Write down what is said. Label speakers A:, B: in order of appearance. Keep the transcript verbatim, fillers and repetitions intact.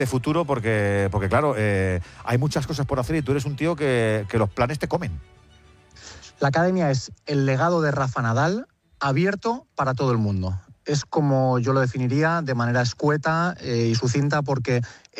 A: de futuro porque, porque claro, eh, hay muchas cosas por hacer y tú eres un tío que, que los planes te comen.
B: La academia es el legado de Rafa Nadal abierto para todo el mundo. Es como yo lo definiría de manera escueta eh, y sucinta porque